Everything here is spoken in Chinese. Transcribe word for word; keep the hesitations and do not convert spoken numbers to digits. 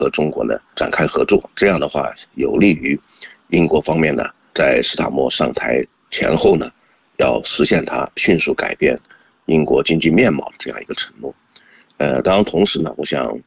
和中国呢展开合作，这样的话有利于英国方面呢在斯塔默上台前后呢要实现他迅速改变英国经济面貌的这样一个承诺。呃，当然同时呢，我想